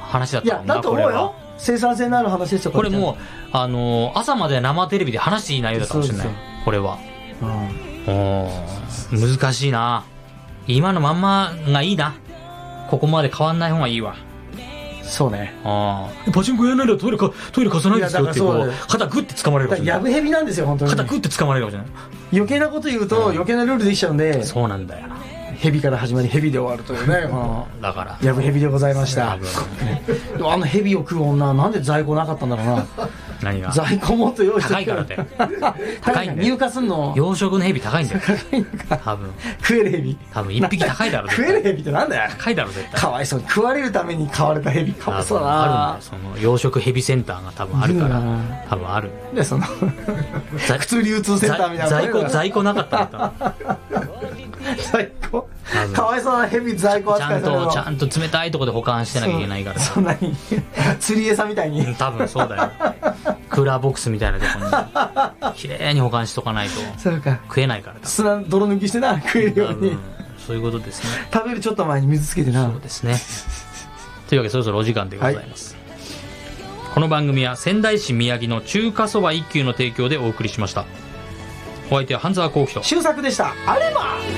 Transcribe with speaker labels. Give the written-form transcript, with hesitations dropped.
Speaker 1: 話だったもんな。
Speaker 2: いやだと思うよ。生産性のある話ですよ。
Speaker 1: これもう朝まで生テレビで話していい内容だったかもしれない。これは、難しいな。今のまんまがいいな。ここまで変わんない方がいいわ。
Speaker 2: そうね。
Speaker 1: パチンコやらないでトイレ貸さないですよってこう肩グッて掴まれるかもしれない。
Speaker 2: やぶヘビなんですよ本当に。
Speaker 1: 肩グッて掴まれるかもしれない。
Speaker 2: 余計なこと言うと余計なルールできちゃうんで。
Speaker 1: そうなんだよな。
Speaker 2: ヘビから始まりヘビで終わるというね。
Speaker 1: だから
Speaker 2: やぶヘビでございました。ヘビを食う女なんで在庫なかったんだろうな。
Speaker 1: 何が
Speaker 2: 在庫もっと用意して
Speaker 1: 高いからだよ。高いんだよ。
Speaker 2: 入荷すんの
Speaker 1: 養殖のヘビ高いんだよ。
Speaker 2: 高いのか。
Speaker 1: 多分
Speaker 2: 食えるヘビ。
Speaker 1: 多分一匹高いだろ。
Speaker 2: 食えるヘビってなんだよ。
Speaker 1: 高いだろ絶対。
Speaker 2: かわいそうに食われるために飼われたヘビ。かわいそうだな。
Speaker 1: あるんだよ。その養殖ヘビセンターが多分あるから多分ある。
Speaker 2: でその普通流通センターみたいな
Speaker 1: 在庫なかったんだ。
Speaker 2: 在庫かわいそうなヘビ在庫扱いされるの。
Speaker 1: ちゃんと冷たいところで保管してなきゃいけないから。
Speaker 2: そんなに釣り餌みたいに。
Speaker 1: 多分そうだよ。クーラーボックスみたいなところにきれいに保管しとかないと食えないから。
Speaker 2: 砂泥抜きしてな食えるように。
Speaker 1: そういうことですね。
Speaker 2: 食べるちょっと前に水つけてな。
Speaker 1: そうですね。というわけでそろそろお時間でございます。この番組は仙台市宮城の中華そば一休の提供でお送りしました。お相手は半沢幸喜と
Speaker 2: 周作でした。あれば